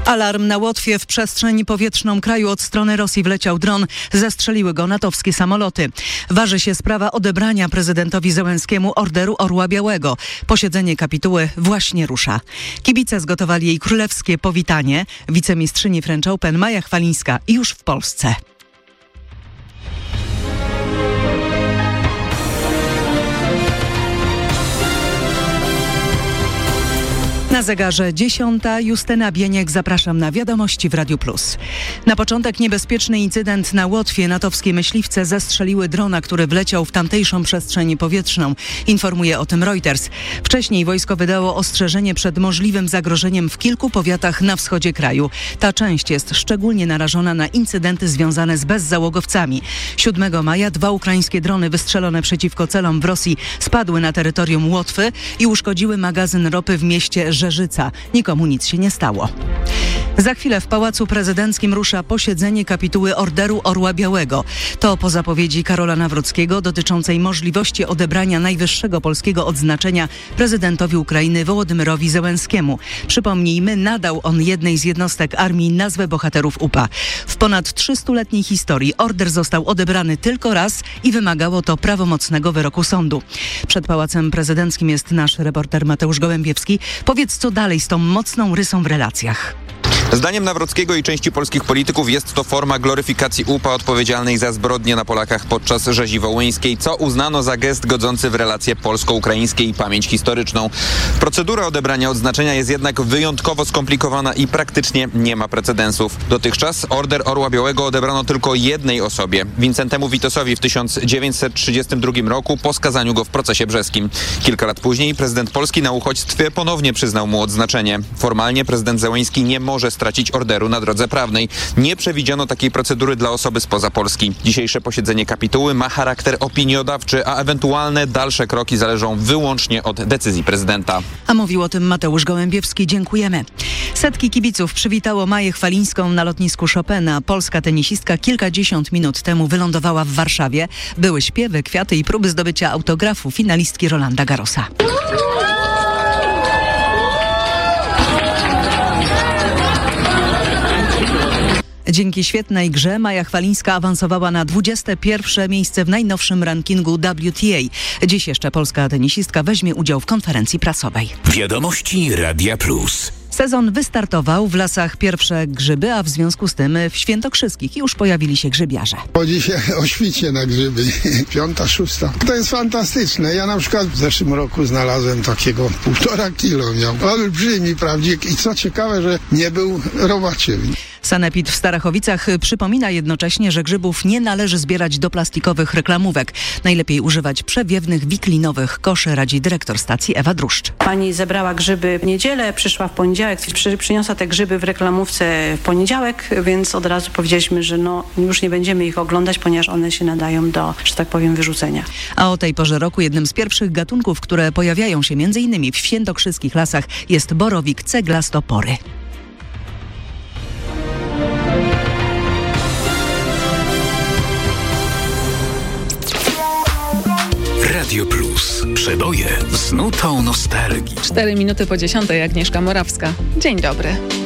Alarm na Łotwie. W przestrzeń powietrzną kraju od strony Rosji wleciał dron. Zestrzeliły go natowskie samoloty. Waży się sprawa odebrania prezydentowi Zełenskiemu Orderu Orła Białego. Posiedzenie kapituły właśnie rusza. Kibice zgotowali jej królewskie powitanie. Wicemistrzyni French Open Maja Chwalińska już w Polsce. Na zegarze 10. Justyna Bieniek, zapraszam na wiadomości w Radiu Plus. Na początek niebezpieczny incydent na Łotwie. Natowskie myśliwce zestrzeliły drona, który wleciał w tamtejszą przestrzeń powietrzną. Informuje o tym Reuters. Wcześniej wojsko wydało ostrzeżenie przed możliwym zagrożeniem w kilku powiatach na wschodzie kraju. Ta część jest szczególnie narażona na incydenty związane z bezzałogowcami. 7 maja 2 ukraińskie drony wystrzelone przeciwko celom w Rosji spadły na terytorium Łotwy i uszkodziły magazyn ropy w mieście Żerzyca. Nikomu nic się nie stało. Za chwilę w Pałacu Prezydenckim rusza posiedzenie kapituły Orderu Orła Białego. To po zapowiedzi Karola Nawrockiego dotyczącej możliwości odebrania najwyższego polskiego odznaczenia prezydentowi Ukrainy Wołodymyrowi Zełenskiemu. Przypomnijmy, nadał on jednej z jednostek armii nazwę bohaterów UPA. W ponad 300-letniej historii order został odebrany tylko raz i wymagało to prawomocnego wyroku sądu. Przed Pałacem Prezydenckim jest nasz reporter Mateusz Gołębiewski. Powiedz, co dalej z tą mocną rysą w relacjach. Zdaniem Nawrockiego i części polskich polityków jest to forma gloryfikacji UPA odpowiedzialnej za zbrodnie na Polakach podczas rzezi wołyńskiej, co uznano za gest godzący w relacje polsko-ukraińskie i pamięć historyczną. Procedura odebrania odznaczenia jest jednak wyjątkowo skomplikowana i praktycznie nie ma precedensów. Dotychczas Order Orła Białego odebrano tylko jednej osobie, Wincentemu Witosowi w 1932 roku po skazaniu go w procesie brzeskim. Kilka lat później prezydent Polski na uchodźstwie ponownie przyznał mu odznaczenie. Formalnie prezydent Zełenski nie może stracić orderu na drodze prawnej. Nie przewidziano takiej procedury dla osoby spoza Polski. Dzisiejsze posiedzenie kapituły ma charakter opiniodawczy, a ewentualne dalsze kroki zależą wyłącznie od decyzji prezydenta. A mówił o tym Mateusz Gołębiewski. Dziękujemy. Setki kibiców przywitało Maję Chwalińską na lotnisku Chopina. Polska tenisistka kilkadziesiąt minut temu wylądowała w Warszawie. Były śpiewy, kwiaty i próby zdobycia autografu finalistki Rolanda Garrosa. Dzięki świetnej grze Maja Chwalińska awansowała na 21. miejsce w najnowszym rankingu WTA. Dziś jeszcze polska tenisistka weźmie udział w konferencji prasowej. Wiadomości Radia Plus. Sezon wystartował, w lasach pierwsze grzyby, a w związku z tym w Świętokrzyskich już pojawili się grzybiarze. Chodzi się o świcie na grzyby, 5., 6. To jest fantastyczne. Ja na przykład w zeszłym roku znalazłem takiego 1,5 kilo miał. Olbrzymi, prawdziwy. I co ciekawe, że nie był robaczym. Sanepid w Starachowicach przypomina jednocześnie, że grzybów nie należy zbierać do plastikowych reklamówek. Najlepiej używać przewiewnych, wiklinowych koszy, radzi dyrektor stacji Ewa Druszcz. Pani zebrała grzyby w niedzielę, przyszła w poniedziałek, przyniosła te grzyby w reklamówce w poniedziałek, więc od razu powiedzieliśmy, że już nie będziemy ich oglądać, ponieważ one się nadają do, że tak powiem, wyrzucenia. A o tej porze roku jednym z pierwszych gatunków, które pojawiają się m.in. w świętokrzyskich lasach, jest borowik ceglastopory. Radio Plus. Przeboje z nutą nostalgii. 4 minuty po 10:00, Agnieszka Morawska. Dzień dobry.